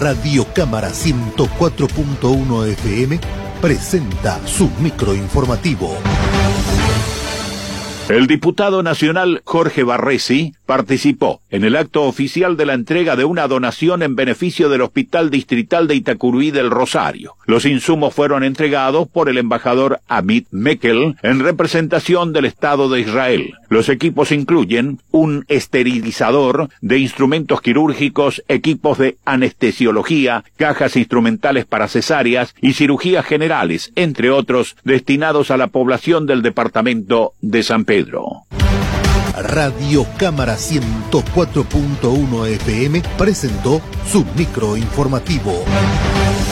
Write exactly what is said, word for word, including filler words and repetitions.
Radio Cámara ciento cuatro punto uno F M presenta su microinformativo. El diputado nacional Jorge Barresi participó en el acto oficial de la entrega de una donación en beneficio del Hospital Distrital de Itacurubí del Rosario. Los insumos fueron entregados por el embajador Amit Mekel en representación del Estado de Israel. Los equipos incluyen un esterilizador de instrumentos quirúrgicos, equipos de anestesiología, cajas instrumentales para cesáreas y cirugías generales, entre otros, destinados a la población del departamento de San Pedro. Radio Cámara ciento cuatro punto uno F M presentó su microinformativo.